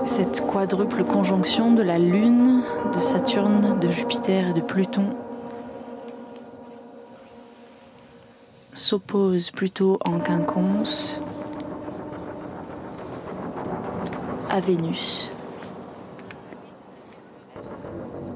Cette quadruple conjonction de la Lune, de Saturne, de Jupiter et de Pluton s'oppose plutôt en quinconce à Vénus.